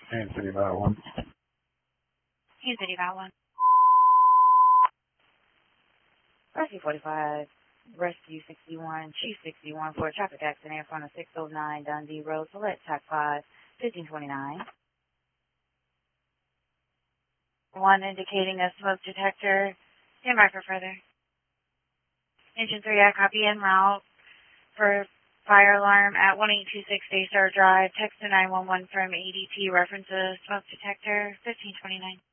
Kansas City Route 1. Kansas City Route 1. Rescue 45, Rescue 61, Chief 61 for a traffic accident in front of 609 Dundee Road, Select TAC 5, 1529. One indicating a smoke detector. Stand by for further. Engine 3, I copy en route for fire alarm at 1826 Daystar Drive. Text to 911 from ADT references smoke detector 1529.